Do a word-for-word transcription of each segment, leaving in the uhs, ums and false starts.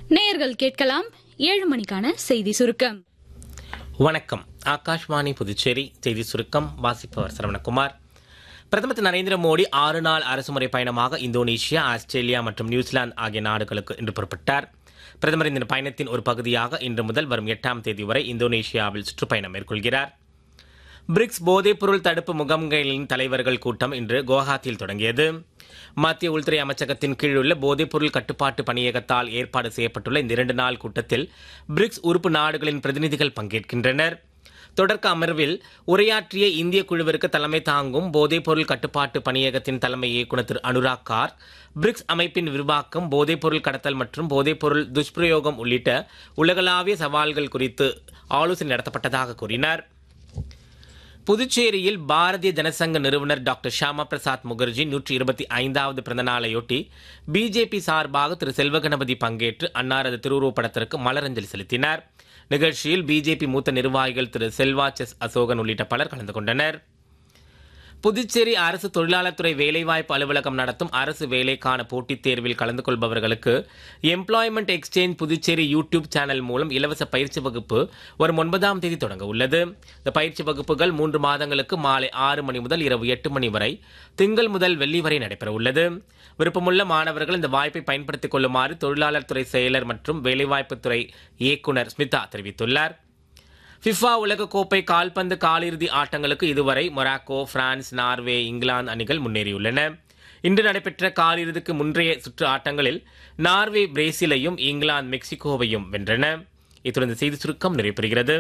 நேயர்கள் கேட்கலாம் ஏழு மணிக்கான செய்தி சுருக்கம். வணக்கம். ஆகாஷ்வாணி புதுச்சேரி செய்தி சுருக்கம் வாசிப்பவர் சரவணகுமார். பிரதமர் திரு நரேந்திர மோடி ஆறு நாள் அரசுமுறை பயணமாக இந்தோனேஷியா, ஆஸ்திரேலியா மற்றும் நியூசிலாந்து ஆகிய நாடுகளுக்கு இன்று புறப்பட்டார். பிரதமர் இந்த பயணத்தின் ஒரு பகுதியாக இன்று முதல் வரும் எட்டாம் தேதி வரை இந்தோனேஷியாவில் சுற்றுப்பயணம் மேற்கொள்கிறார். பிரிக்ஸ் போதைப்பொருள் தடுப்பு முகாம்களின் தலைவர்கள் கூட்டம் இன்று குவஹாத்தியில் தொடங்கியது. மத்திய உள்துறை அமைச்சகத்தின் கீழ் உள்ள போதைப்பொருள் கட்டுப்பாட்டு பணியகத்தால் ஏற்பாடு செய்யப்பட்டுள்ள இந்த இரண்டு நாள் கூட்டத்தில் பிரிக்ஸ் உறுப்பு நாடுகளின் பிரதிநிதிகள் பங்கேற்கின்றனர். தொடக்க அமர்வில் உரையாற்றிய இந்திய குழுவிற்கு தலைமை தாங்கும் போதைப்பொருள் கட்டுப்பாட்டு பணியகத்தின் தலைமை இயக்குநர் திரு அனுராக் கார், பிரிக்ஸ் அமைப்பின் விரிவாக்கம், போதைப்பொருள் கடத்தல் மற்றும் போதைப்பொருள் துஷ்பிரயோகம் உள்ளிட்ட உலகளாவிய சவால்கள் குறித்து ஆலோசனை நடத்தப்பட்டதாக கூறினார். புதுச்சேரியில் பாரதிய ஜனசங்க நிறுவனர் டாக்டர் ஷியாமா பிரசாத் முகர்ஜி நூற்றி இருபத்தி ஐந்தாவது பிறந்த நாளையொட்டி பிஜேபி சார்பாக திரு செல்வகணபதி பங்கேற்று அன்னாரது திருவுருவப்படத்திற்கு மலரஞ்சலி செலுத்தினார். நிகழ்ச்சியில் பிஜேபி மூத்த நிர்வாகிகள் திரு செல்வா செஸ் அசோகன் உள்ளிட்ட பலர் கலந்து கொண்டனர். புதுச்சேரி அரசு தொழிலாளர் துறை வேலைவாய்ப்பு அலுவலகம் நடத்தும் அரசு வேலைக்கான போட்டித் தேர்வில் கலந்து கொள்பவர்களுக்கு employment exchange Puducherry YouTube channel மூலம் இலவச பயிற்சி வகுப்பு வரும் ஒன்பதாம் தேதி தொடங்க உள்ளது. இந்த பயிற்சி வகுப்புகள் மூன்று மாதங்களுக்கு மாலை ஆறு மணி முதல் இரவு எட்டு மணி வரை திங்கள் முதல் வெள்ளி வரை நடைபெற உள்ளது. விருப்பமுள்ள மாணவர்கள் இந்த வாய்ப்பை பயன்படுத்திக் கொள்ளுமாறு தொழிலாளர் துறை செயலர் மற்றும் வேலைவாய்ப்புத்துறை இயக்குநர் ஸ்மிதா தெரிவித்துள்ளார். ஃபிஃபா உலகக்கோப்பை கால்பந்து காலிறுதி ஆட்டங்களுக்கு இதுவரை மொராக்கோ, பிரான்ஸ், நார்வே, இங்கிலாந்து அணிகள் முன்னேறியுள்ளன. இன்று நடைபெற்ற காலிறுதிக்கு முன்றைய சுற்று ஆட்டங்களில் நார்வே பிரேசிலையும் இங்கிலாந்து மெக்சிகோவையும் வென்றன. இத்துடன் இந்த செய்தி சுருக்கம் நிறைவு பெறுகிறது.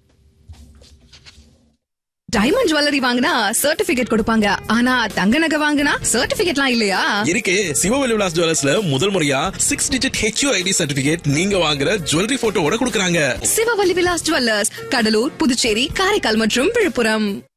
டைமண்ட் ஜுவல்லரி வாங்கினா சர்டிபிகேட் கொடுப்பாங்க, ஆனா தங்க நகை வாங்கினா சர்டிபிகேட்லாம் இல்லையா? இருக்கு. சிவவெளி விலாஸ் ஜுவல்லர்ஸ்ல முதல் முறையா சிக்ஸ் டிஜிட் ஹெச்யூஐடி சர்டிபிகேட் நீங்க வாங்குற ஜுவல்லரி போட்டோவோட கொடுக்கறாங்க. சிவவெளி விலாஸ் ஜுவல்லர்ஸ், கடலூர், புதுச்சேரி, காரைக்கால் மற்றும் விழுப்புரம்.